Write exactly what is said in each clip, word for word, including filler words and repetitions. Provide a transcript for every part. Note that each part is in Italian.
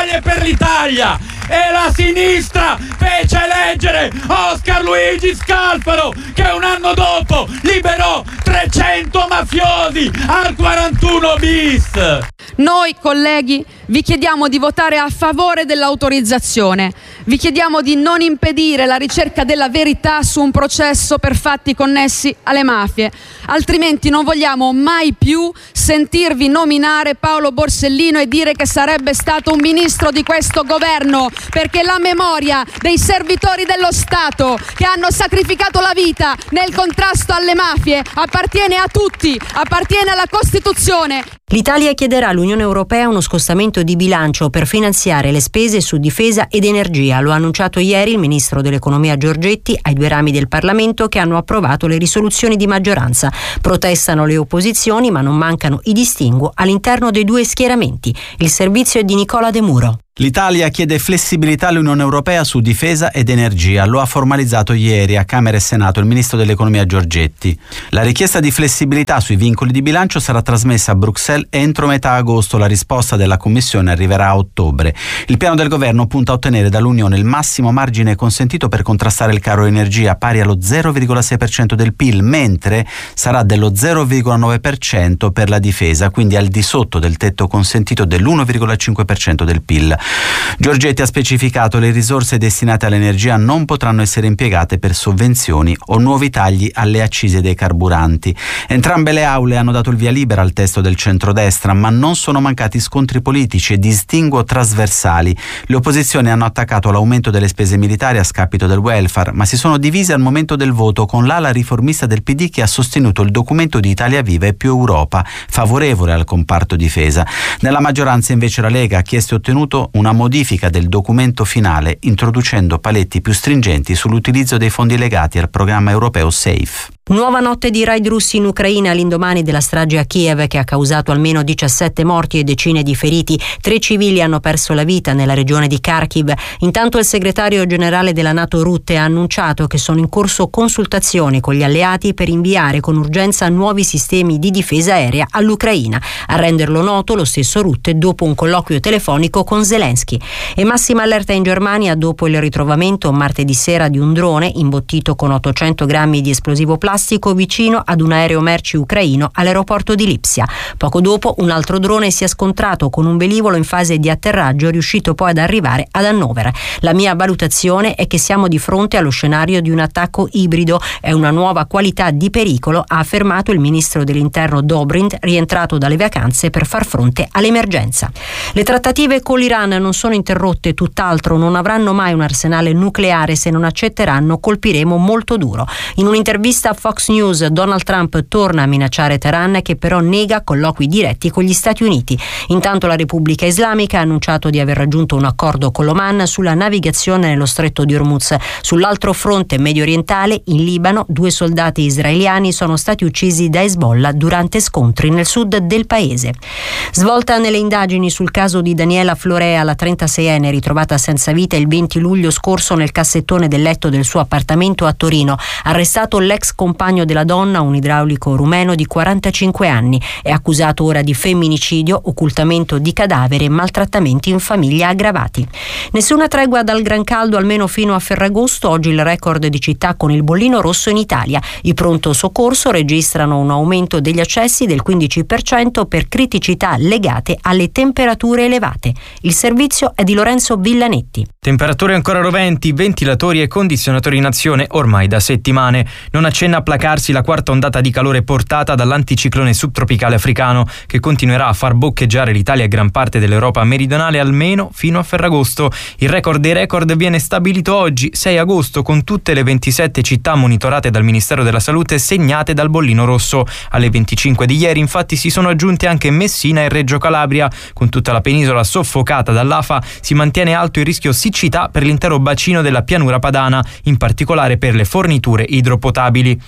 l'Italia e per l'Italia. E la sinistra fece eleggere Oscar Luigi Scalfaro, che un anno dopo liberò trecento mafiosi al quarantuno bis. Noi, colleghi, vi chiediamo di votare a favore dell'autorizzazione. Vi chiediamo di non impedire la ricerca della verità su un processo per fatti connessi alle mafie. Altrimenti non vogliamo mai più sentirvi nominare Paolo Borsellino e dire che sarebbe stato un ministro di questo governo, perché la memoria dei servitori dello Stato che hanno sacrificato la vita nel contrasto alle mafie appartiene a tutti, appartiene alla Costituzione. L'Italia chiederà all'Unione Europea uno scostamento di bilancio per finanziare le spese su difesa ed energia. Lo ha annunciato ieri il ministro dell'Economia Giorgetti ai due rami del Parlamento, che hanno approvato le risoluzioni di maggioranza. Protestano le opposizioni, ma non mancano i distinguo all'interno dei due schieramenti. Il servizio è di Nicola De Muro. L'Italia chiede flessibilità all'Unione Europea su difesa ed energia. Lo ha formalizzato ieri a Camera e Senato il ministro dell'Economia Giorgetti. La richiesta di flessibilità sui vincoli di bilancio sarà trasmessa a Bruxelles entro metà agosto. La risposta della Commissione arriverà a ottobre. Il piano del governo punta a ottenere dall'Unione il massimo margine consentito per contrastare il caro energia, pari allo zero virgola sei per cento del P I L, mentre sarà dello zero virgola nove per cento per la difesa, quindi al di sotto del tetto consentito dell'uno virgola cinque per cento del P I L. Giorgetti ha specificato che le risorse destinate all'energia non potranno essere impiegate per sovvenzioni o nuovi tagli alle accise dei carburanti. Entrambe le aule hanno dato il via libera al testo del centrodestra, ma non sono mancati scontri politici e distinguo trasversali. Le opposizioni hanno attaccato l'aumento delle spese militari a scapito del welfare, ma si sono divise al momento del voto, con l'ala riformista del P D che ha sostenuto il documento di Italia Viva e Più Europa, favorevole al comparto difesa. Nella maggioranza invece la Lega ha chiesto e ottenuto una modifica del documento finale, introducendo paletti più stringenti sull'utilizzo dei fondi legati al programma europeo SAFE. Nuova notte di raid russi in Ucraina all'indomani della strage a Kiev, che ha causato almeno diciassette morti e decine di feriti. Tre civili hanno perso la vita nella regione di Kharkiv. Intanto il segretario generale della NATO Rutte ha annunciato che sono in corso consultazioni con gli alleati per inviare con urgenza nuovi sistemi di difesa aerea all'Ucraina. A renderlo noto lo stesso Rutte dopo un colloquio telefonico con Zelensky. E massima allerta in Germania dopo il ritrovamento martedì sera di un drone imbottito con ottocento grammi di esplosivo plastico vicino ad un aereo merci ucraino all'aeroporto di Lipsia. Poco dopo un altro drone si è scontrato con un velivolo in fase di atterraggio, riuscito poi ad arrivare ad Hannover. La mia valutazione è che siamo di fronte allo scenario di un attacco ibrido. È una nuova qualità di pericolo, ha affermato il ministro dell'interno Dobrindt, rientrato dalle vacanze per far fronte all'emergenza. Le trattative con l'Iran non sono interrotte, tutt'altro. Non avranno mai un arsenale nucleare. Se non accetteranno, colpiremo molto duro. In un'intervista a Fox News, Donald Trump torna a minacciare Teheran, che però nega colloqui diretti con gli Stati Uniti. Intanto la Repubblica Islamica ha annunciato di aver raggiunto un accordo con l'Oman sulla navigazione nello stretto di Hormuz. Sull'altro fronte medio orientale, in Libano, due soldati israeliani sono stati uccisi da Hezbollah durante scontri nel sud del paese. Svolta nelle indagini sul caso di Daniela Florea, la trentaseienne ritrovata senza vita il venti luglio scorso nel cassettone del letto del suo appartamento a Torino. Arrestato l'ex compagno della donna, un idraulico rumeno di quarantacinque anni. È accusato ora di femminicidio, occultamento di cadavere e maltrattamenti in famiglia aggravati. Nessuna tregua dal gran caldo almeno fino a Ferragosto. Oggi il record di città con il bollino rosso in Italia. I pronto soccorso registrano un aumento degli accessi del quindici per cento per criticità legate alle temperature elevate. Il servizio è di Lorenzo Villanetti. Temperature ancora roventi, ventilatori e condizionatori in azione ormai da settimane. Non accenna a placarsi la quarta ondata di calore portata dall'anticiclone subtropicale africano, che continuerà a far boccheggiare l'Italia e gran parte dell'Europa meridionale almeno fino a Ferragosto. Il record dei record viene stabilito oggi, sei agosto, con tutte le ventisette città monitorate dal Ministero della Salute segnate dal bollino rosso. Alle venticinque di ieri infatti si sono aggiunte anche Messina e Reggio Calabria. Con tutta la penisola soffocata dall'A F A si mantiene alto il rischio siccità per l'intero bacino della pianura padana, in particolare per le forniture idropotabili.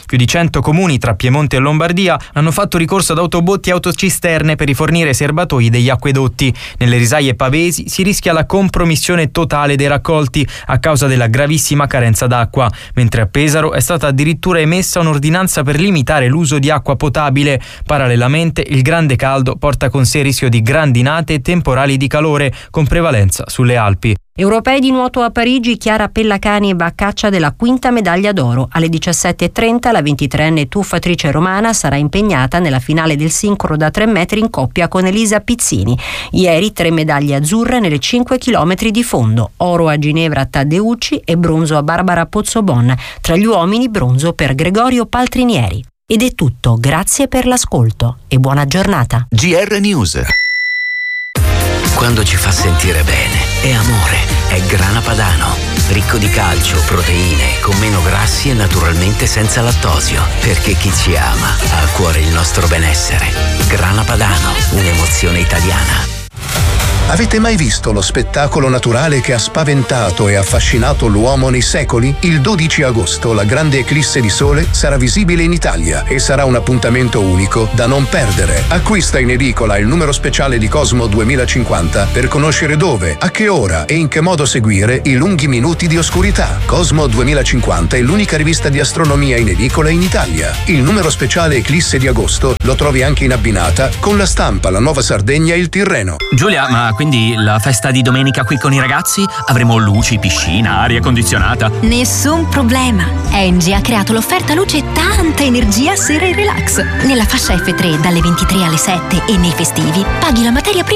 Più di cento comuni tra Piemonte e Lombardia hanno fatto ricorso ad autobotti e autocisterne per rifornire i serbatoi degli acquedotti. Nelle risaie pavesi si rischia la compromissione totale dei raccolti a causa della gravissima carenza d'acqua, mentre a Pesaro è stata addirittura emessa un'ordinanza per limitare l'uso di acqua potabile. Parallelamente il grande caldo porta con sé il rischio di grandinate e temporali di calore, con prevalenza sulle Alpi. Europei di nuoto a Parigi, Chiara Pellacani va a caccia della quinta medaglia d'oro. Alle diciassette e trenta la ventitreenne tuffatrice romana sarà impegnata nella finale del sincro da tre metri in coppia con Elisa Pizzini. Ieri tre medaglie azzurre nelle cinque chilometri di fondo, oro a Ginevra Taddeucci e bronzo a Barbara Pozzobon. Tra gli uomini bronzo per Gregorio Paltrinieri. Ed è tutto, grazie per l'ascolto e buona giornata. G R News. Quando ci fa sentire bene è amore, è Grana Padano, ricco di calcio, proteine, con meno grassi e naturalmente senza lattosio, perché chi ci ama ha a cuore il nostro benessere. Grana Padano, un'emozione italiana. Avete mai visto lo spettacolo naturale che ha spaventato e affascinato l'uomo nei secoli? Il dodici agosto la grande eclisse di sole sarà visibile in Italia e sarà un appuntamento unico da non perdere. Acquista in edicola il numero speciale di Cosmo duemilacinquanta per conoscere dove, a che ora e in che modo seguire i lunghi minuti di oscurità. Cosmo duemilacinquanta è l'unica rivista di astronomia in edicola in Italia. Il numero speciale eclisse di agosto lo trovi anche in abbinata con La Stampa, La Nuova Sardegna e Il Tirreno. Giulia, ma quindi la festa di domenica qui con i ragazzi? Avremo luci, piscina, aria condizionata? Nessun problema. Engie ha creato l'offerta luce e tanta energia sera e relax. Nella fascia F tre dalle ventitré alle sette e nei festivi paghi la materia prima